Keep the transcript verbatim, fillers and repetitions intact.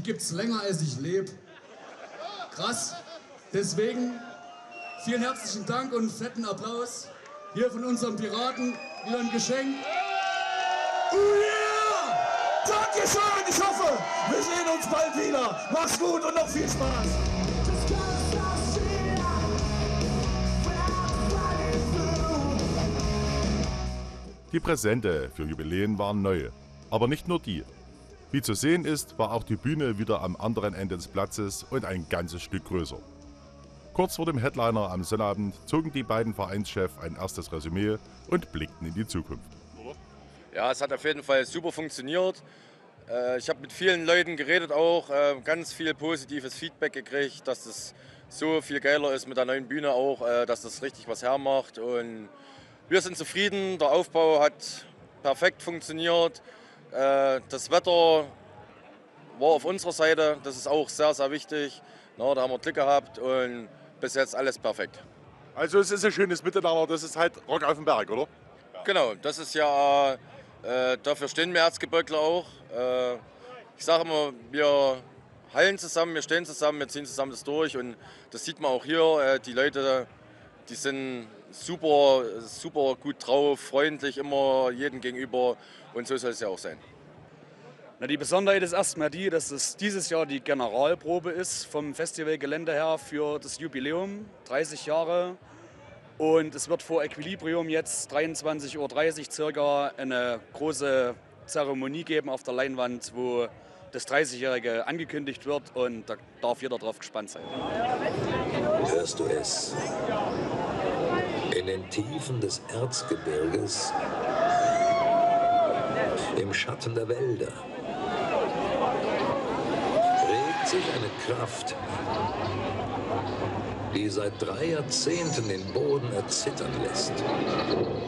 gibt's länger, als ich lebe. Krass. Deswegen vielen herzlichen Dank und einen fetten Applaus. Hier von unserem Piraten, wieder ein Geschenk. Oh yeah! Dankeschön, ich hoffe, wir sehen uns bald wieder. Mach's gut und noch viel Spaß. Die Präsente für Jubiläen waren neu, aber nicht nur die. Wie zu sehen ist, war auch die Bühne wieder am anderen Ende des Platzes und ein ganzes Stück größer. Kurz vor dem Headliner am Sonnabend zogen die beiden Vereinschefs ein erstes Resümee und blickten in die Zukunft. Ja, es hat auf jeden Fall super funktioniert. Ich habe mit vielen Leuten geredet auch, ganz viel positives Feedback gekriegt, dass es so viel geiler ist mit der neuen Bühne auch, dass das richtig was hermacht. Und wir sind zufrieden, der Aufbau hat perfekt funktioniert. Das Wetter war auf unserer Seite, das ist auch sehr, sehr wichtig. Da haben wir Glück gehabt und bis jetzt alles perfekt. Also es ist ein schönes Miteinander, das ist halt Rock auf dem Berg, oder? Genau, das ist ja, äh, dafür stehen wir Erzgebirgler auch. Äh, ich sage immer, wir hallen zusammen, wir stehen zusammen, wir ziehen zusammen das durch und das sieht man auch hier. Äh, die Leute, die sind super, super gut drauf, freundlich immer jedem gegenüber und so soll es ja auch sein. Na, die Besonderheit ist erstmal die, dass es dieses Jahr die Generalprobe ist vom Festivalgelände her für das Jubiläum, dreißig Jahre. Und es wird vor Equilibrium jetzt dreiundzwanzig Uhr dreißig circa eine große Zeremonie geben auf der Leinwand, wo das dreißigjährige angekündigt wird und da darf jeder drauf gespannt sein. Hörst du es? In den Tiefen des Erzgebirges, im Schatten der Wälder, regt sich eine Kraft, die seit drei Jahrzehnten den Boden erzittern lässt.